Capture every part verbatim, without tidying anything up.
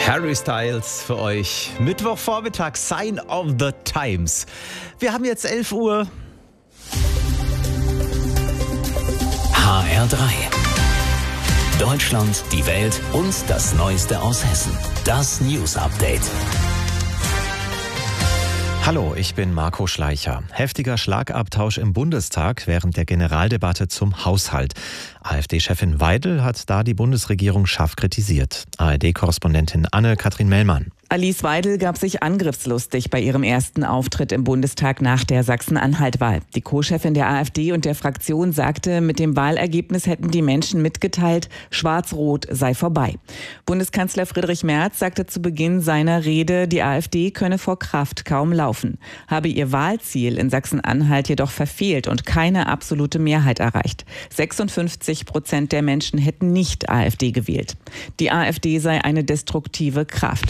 Harry Styles für euch. Mittwochvormittag, Sign of the Times. Wir haben jetzt elf Uhr. H R drei. Deutschland, die Welt und das Neueste aus Hessen. Das News Update. Hallo, ich bin Marco Schleicher. Heftiger Schlagabtausch im Bundestag während der Generaldebatte zum Haushalt. AfD-Chefin Weidel hat da die Bundesregierung scharf kritisiert. A R D-Korrespondentin Anne-Kathrin Mellmann. Alice Weidel gab sich angriffslustig bei ihrem ersten Auftritt im Bundestag nach der Sachsen-Anhalt-Wahl. Die Co-Chefin der AfD und der Fraktion sagte, mit dem Wahlergebnis hätten die Menschen mitgeteilt, Schwarz-Rot sei vorbei. Bundeskanzler Friedrich Merz sagte zu Beginn seiner Rede, die AfD könne vor Kraft kaum laufen, habe ihr Wahlziel in Sachsen-Anhalt jedoch verfehlt und keine absolute Mehrheit erreicht. sechsundfünfzig Prozent der Menschen hätten nicht AfD gewählt. Die AfD sei eine destruktive Kraft.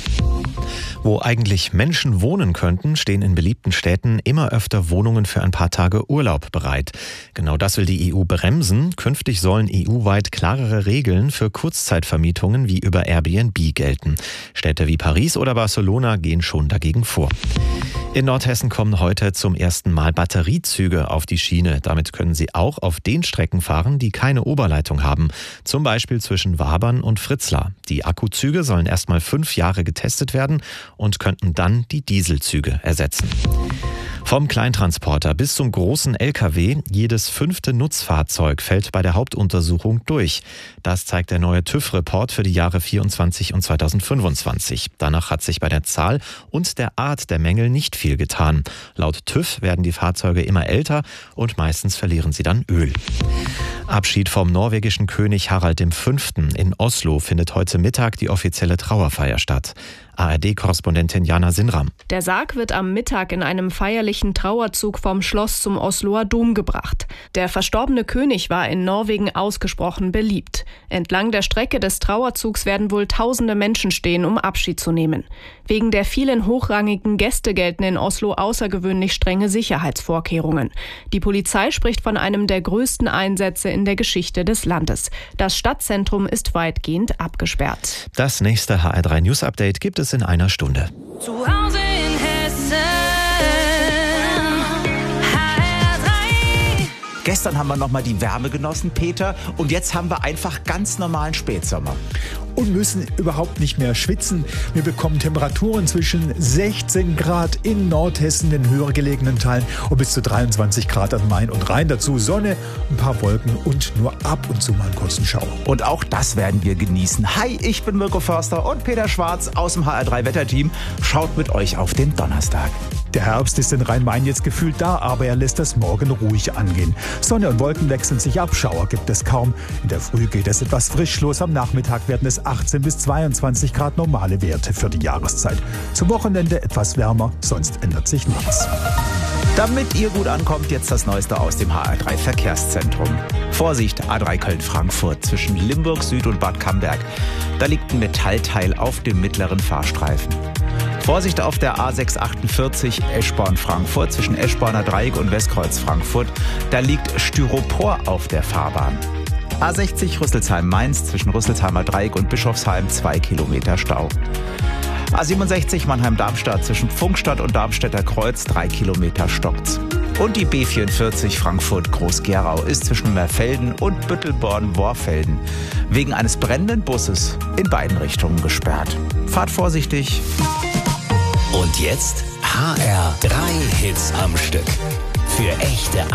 Wo eigentlich Menschen wohnen könnten, stehen in beliebten Städten immer öfter Wohnungen für ein paar Tage Urlaub bereit. Genau das will die E U bremsen. Künftig sollen E U-weit klarere Regeln für Kurzzeitvermietungen wie über Airbnb gelten. Städte wie Paris oder Barcelona gehen schon dagegen vor. In Nordhessen kommen heute zum ersten Mal Batteriezüge auf die Schiene. Damit können sie auch auf den Strecken fahren, die keine Oberleitung haben. Zum Beispiel zwischen Wabern und Fritzlar. Die Akkuzüge sollen erstmal fünf Jahre getestet werden und könnten dann die Dieselzüge ersetzen. Vom Kleintransporter bis zum großen L K W, jedes fünfte Nutzfahrzeug fällt bei der Hauptuntersuchung durch. Das zeigt der neue TÜV-Report für die Jahre vierundzwanzig und zweitausendfünfundzwanzig. Danach hat sich bei der Zahl und der Art der Mängel nicht viel getan. Laut TÜV werden die Fahrzeuge immer älter und meistens verlieren sie dann Öl. Abschied vom norwegischen König Harald der Fünfte. In Oslo findet heute Mittag die offizielle Trauerfeier statt. A R D-Korrespondentin Jana Sinram. Der Sarg wird am Mittag in einem feierlichen Trauerzug vom Schloss zum Osloer Dom gebracht. Der verstorbene König war in Norwegen ausgesprochen beliebt. Entlang der Strecke des Trauerzugs werden wohl tausende Menschen stehen, um Abschied zu nehmen. Wegen der vielen hochrangigen Gäste gelten in Oslo außergewöhnlich strenge Sicherheitsvorkehrungen. Die Polizei spricht von einem der größten Einsätze in der Geschichte des Landes. Das Stadtzentrum ist weitgehend abgesperrt. Das nächste H R drei News Update gibt es in einer Stunde. Zu Hause in Hessen, H R drei. Gestern haben wir nochmal die Wärme genossen, Peter. Und jetzt haben wir einfach ganz normalen Spätsommer. Und müssen überhaupt nicht mehr schwitzen. Wir bekommen Temperaturen zwischen sechzehn Grad in Nordhessen, den höher gelegenen Teilen, und bis zu dreiundzwanzig Grad an Main und Rhein. Dazu Sonne, ein paar Wolken und nur ab und zu mal einen kurzen Schauer. Und auch das werden wir genießen. Hi, ich bin Mirko Förster und Peter Schwarz aus dem H R drei Wetterteam schaut mit euch auf den Donnerstag. Der Herbst ist in Rhein-Main jetzt gefühlt da, aber er lässt das morgen ruhig angehen. Sonne und Wolken wechseln sich ab, Schauer gibt es kaum. In der Früh geht es etwas frisch los, am Nachmittag werden es achtzehn bis zweiundzwanzig Grad, normale Werte für die Jahreszeit. Zum Wochenende etwas wärmer, sonst ändert sich nichts. Damit ihr gut ankommt, jetzt das Neueste aus dem H R drei Verkehrszentrum. Vorsicht, A drei Köln-Frankfurt zwischen Limburg Süd und Bad Camberg. Da liegt ein Metallteil auf dem mittleren Fahrstreifen. Vorsicht auf der A sechs achtundvierzig Eschborn-Frankfurt zwischen Eschborner Dreieck und Westkreuz Frankfurt. Da liegt Styropor auf der Fahrbahn. A sechzig Rüsselsheim-Mainz zwischen Rüsselsheimer Dreieck und Bischofsheim zwei Kilometer Stau. A siebenundsechzig Mannheim-Darmstadt zwischen Pfungstadt und Darmstädter Kreuz drei Kilometer stockt's. Und die B vierundvierzig Frankfurt-Groß-Gerau ist zwischen Merfelden und Büttelborn-Worfelden wegen eines brennenden Busses in beiden Richtungen gesperrt. Fahrt vorsichtig. Und jetzt H R drei Hits am Stück. Für echte